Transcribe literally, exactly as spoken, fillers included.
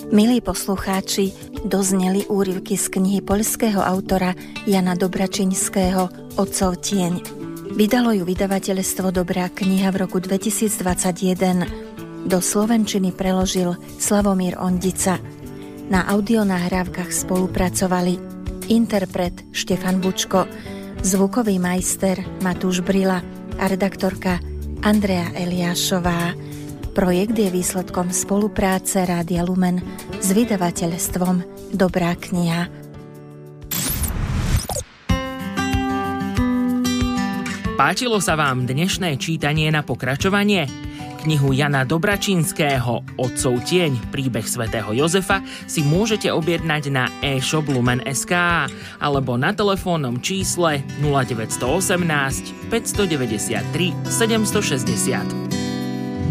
Milí poslucháči, dozneli úryvky z knihy poľského autora Jana Dobračinského Otcov tieň. Vydalo ju vydavateľstvo Dobrá kniha v roku dvetisícdvadsaťjeden. Do slovenčiny preložil Slavomír Ondica. Na audionahrávkach spolupracovali interpret Štefan Bučko, zvukový majster Matúš Brila a redaktorka Andrea Eliášová. Projekt je výsledkom spolupráce Rádia Lumen s vydavateľstvom Dobrá kniha. Páčilo sa vám dnešné čítanie na pokračovanie? Knihu Jana Dobračinského Otcov tieň, príbeh svätého Jozefa si môžete objednať na e-shop lumen bodka es ká alebo na telefónnom čísle nula deväť jedna osem päť deväť tri sedem šesť nula.